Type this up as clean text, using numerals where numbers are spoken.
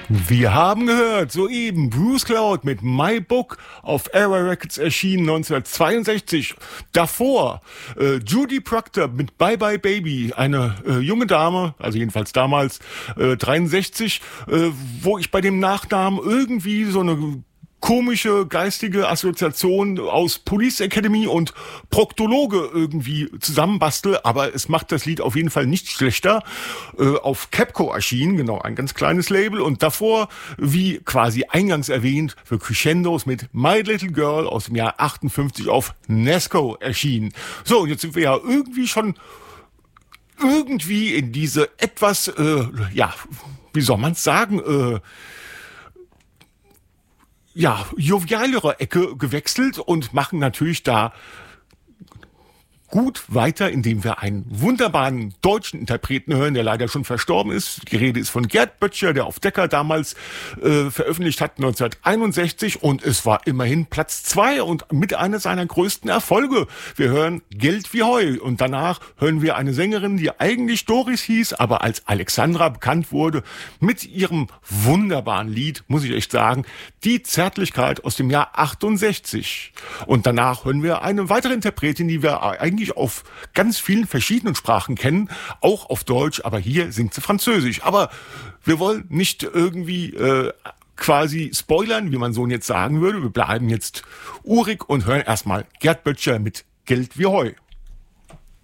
Wir haben gehört, soeben Bruce Cloud mit My Book auf Era Records erschienen 1962. Davor Judy Proctor mit Bye Bye Baby, eine junge Dame, also jedenfalls damals 63, wo ich bei dem Nachnamen irgendwie so eine komische geistige Assoziation aus Police Academy und Proktologe irgendwie zusammenbastel, aber es macht das Lied auf jeden Fall nicht schlechter. Auf Capco erschienen, genau, ein ganz kleines Label, und davor, wie quasi eingangs erwähnt, für Crescendos mit My Little Girl aus dem Jahr 58 auf Nesco erschienen. So, und jetzt sind wir ja irgendwie in diese etwas, wie soll man es sagen, jovialere Ecke gewechselt und machen natürlich da gut weiter, indem wir einen wunderbaren deutschen Interpreten hören, der leider schon verstorben ist. Die Rede ist von Gerd Böttcher, der auf Decca damals veröffentlicht hat, 1961, und es war immerhin Platz 2 und mit einer seiner größten Erfolge. Wir hören Geld wie Heu und danach hören wir eine Sängerin, die eigentlich Doris hieß, aber als Alexandra bekannt wurde, mit ihrem wunderbaren Lied, muss ich echt sagen, Die Zärtlichkeit aus dem Jahr 68. Und danach hören wir eine weitere Interpretin, die wir eigentlich auf ganz vielen verschiedenen Sprachen kennen, auch auf Deutsch, aber hier singt sie Französisch. Aber wir wollen nicht irgendwie quasi spoilern, wie mein Sohn jetzt sagen würde. Wir bleiben jetzt urig und hören erstmal Gerd Böttcher mit Geld wie Heu.